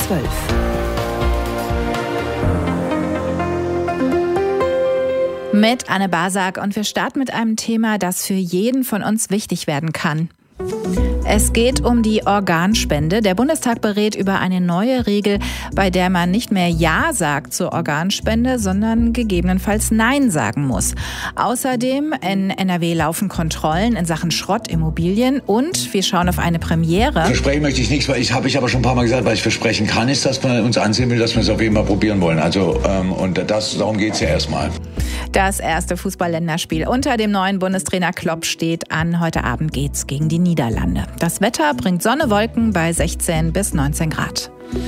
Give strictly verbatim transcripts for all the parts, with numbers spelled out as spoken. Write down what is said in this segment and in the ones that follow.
zwölf. Mit Anne Basak und wir starten mit einem Thema, das für jeden von uns wichtig werden kann. Es geht um die Organspende. Der Bundestag berät über eine neue Regel, bei der man nicht mehr Ja sagt zur Organspende, sondern gegebenenfalls Nein sagen muss. Außerdem in N R W laufen Kontrollen in Sachen Schrottimmobilien und wir schauen auf eine Premiere. Versprechen möchte ich nichts, weil ich habe ich aber schon ein paar Mal gesagt, was ich versprechen kann, ist, dass man uns ansehen will, dass wir es auf jeden Fall probieren wollen. Also ähm, und das, darum geht es ja erstmal. Das erste Fußball-Länderspiel unter dem neuen Bundestrainer Klopp steht an. Heute Abend geht's gegen die Niederlande. Das Wetter bringt Sonne, Wolken bei sechzehn bis neunzehn Grad.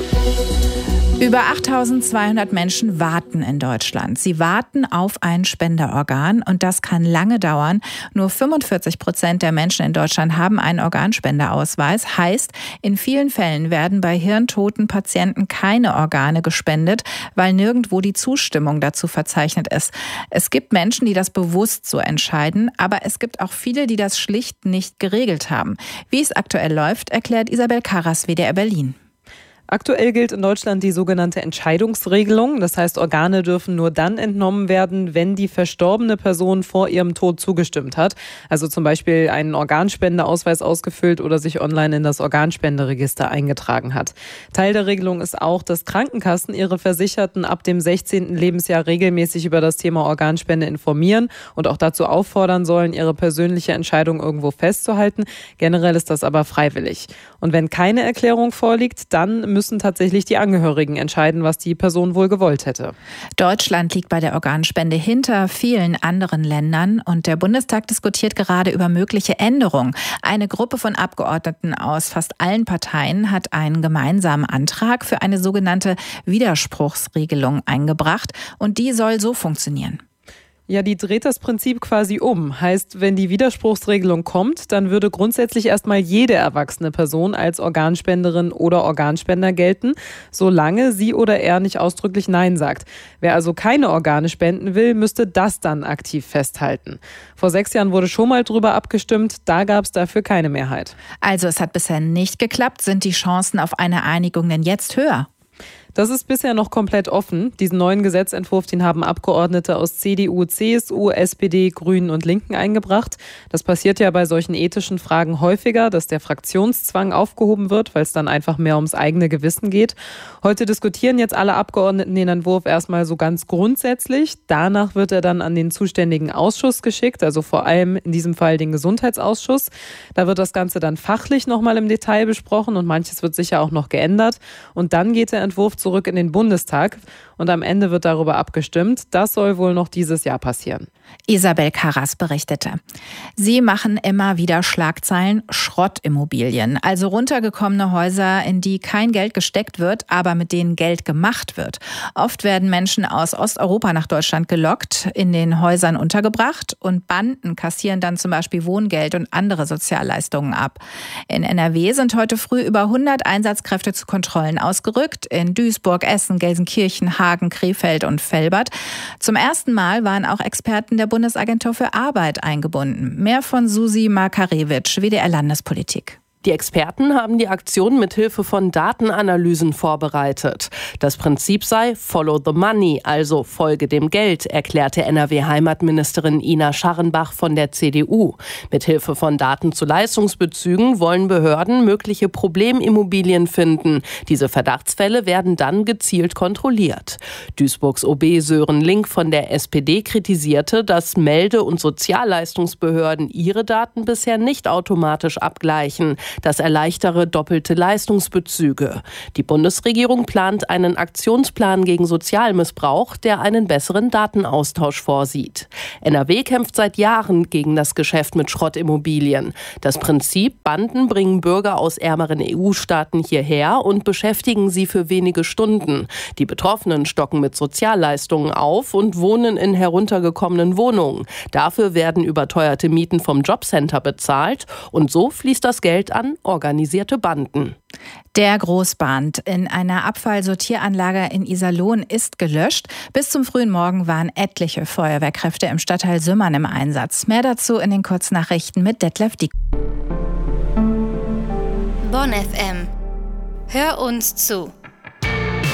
Über achttausendzweihundert Menschen warten in Deutschland. Sie warten auf ein Spenderorgan und das kann lange dauern. Nur fünfundvierzig Prozent der Menschen in Deutschland haben einen Organspenderausweis. Heißt, in vielen Fällen werden bei hirntoten Patienten keine Organe gespendet, weil nirgendwo die Zustimmung dazu verzeichnet ist. Es gibt Menschen, die das bewusst so entscheiden, aber es gibt auch viele, die das schlicht nicht geregelt haben. Wie es aktuell läuft, erklärt Isabel Karras, W D R Berlin. Aktuell gilt in Deutschland die sogenannte Entscheidungsregelung. Das heißt, Organe dürfen nur dann entnommen werden, wenn die verstorbene Person vor ihrem Tod zugestimmt hat. Also zum Beispiel einen Organspendeausweis ausgefüllt oder sich online in das Organspenderegister eingetragen hat. Teil der Regelung ist auch, dass Krankenkassen ihre Versicherten ab dem sechzehnten Lebensjahr regelmäßig über das Thema Organspende informieren und auch dazu auffordern sollen, ihre persönliche Entscheidung irgendwo festzuhalten. Generell ist das aber freiwillig. Und wenn keine Erklärung vorliegt, dann müssen tatsächlich die Angehörigen entscheiden, was die Person wohl gewollt hätte. Deutschland liegt bei der Organspende hinter vielen anderen Ländern und der Bundestag diskutiert gerade über mögliche Änderungen. Eine Gruppe von Abgeordneten aus fast allen Parteien hat einen gemeinsamen Antrag für eine sogenannte Widerspruchsregelung eingebracht und die soll so funktionieren. Ja, die dreht das Prinzip quasi um. Heißt, wenn die Widerspruchsregelung kommt, dann würde grundsätzlich erstmal jede erwachsene Person als Organspenderin oder Organspender gelten, solange sie oder er nicht ausdrücklich Nein sagt. Wer also keine Organe spenden will, müsste das dann aktiv festhalten. Vor sechs Jahren wurde schon mal drüber abgestimmt, da gab es dafür keine Mehrheit. Also es hat bisher nicht geklappt. Sind die Chancen auf eine Einigung denn jetzt höher? Das ist bisher noch komplett offen. Diesen neuen Gesetzentwurf, den haben Abgeordnete aus C D U, C S U, S P D, Grünen und Linken eingebracht. Das passiert ja bei solchen ethischen Fragen häufiger, dass der Fraktionszwang aufgehoben wird, weil es dann einfach mehr ums eigene Gewissen geht. Heute diskutieren jetzt alle Abgeordneten den Entwurf erstmal so ganz grundsätzlich. Danach wird er dann an den zuständigen Ausschuss geschickt, also vor allem in diesem Fall den Gesundheitsausschuss. Da wird das Ganze dann fachlich nochmal im Detail besprochen und manches wird sicher auch noch geändert. Und dann geht der Entwurf zurück in den Bundestag und am Ende wird darüber abgestimmt. Das soll wohl noch dieses Jahr passieren. Isabel Karras berichtete. Sie machen immer wieder Schlagzeilen Schrottimmobilien, also runtergekommene Häuser, in die kein Geld gesteckt wird, aber mit denen Geld gemacht wird. Oft werden Menschen aus Osteuropa nach Deutschland gelockt, in den Häusern untergebracht und Banden kassieren dann zum Beispiel Wohngeld und andere Sozialleistungen ab. In N R W sind heute früh über hundert Einsatzkräfte zu Kontrollen ausgerückt, in Duisburg, Essen, Gelsenkirchen, Hagen, Krefeld und Velbert. Zum ersten Mal waren auch Experten der Bundesagentur für Arbeit eingebunden. Mehr von Susi Makarewitsch, W D R Landespolitik. Die Experten haben die Aktion mit Hilfe von Datenanalysen vorbereitet. Das Prinzip sei Follow the Money, also folge dem Geld, erklärte N R W-Heimatministerin Ina Scharrenbach von der C D U. Mit Hilfe von Daten zu Leistungsbezügen wollen Behörden mögliche Problemimmobilien finden. Diese Verdachtsfälle werden dann gezielt kontrolliert. Duisburgs O B Sören Link von der S P D kritisierte, dass Melde- und Sozialleistungsbehörden ihre Daten bisher nicht automatisch abgleichen. Das erleichtere doppelte Leistungsbezüge. Die Bundesregierung plant einen Aktionsplan gegen Sozialmissbrauch, der einen besseren Datenaustausch vorsieht. N R W kämpft seit Jahren gegen das Geschäft mit Schrottimmobilien. Das Prinzip, Banden bringen Bürger aus ärmeren E U-Staaten hierher und beschäftigen sie für wenige Stunden. Die Betroffenen stocken mit Sozialleistungen auf und wohnen in heruntergekommenen Wohnungen. Dafür werden überteuerte Mieten vom Jobcenter bezahlt und so fließt das Geld an organisierte Banden. Der Großbrand in einer Abfallsortieranlage in Iserlohn ist gelöscht. Bis zum frühen Morgen waren etliche Feuerwehrkräfte im Stadtteil Sümmern im Einsatz. Mehr dazu in den Kurznachrichten mit Detlef Dieck. Bonn F M. Hör uns zu.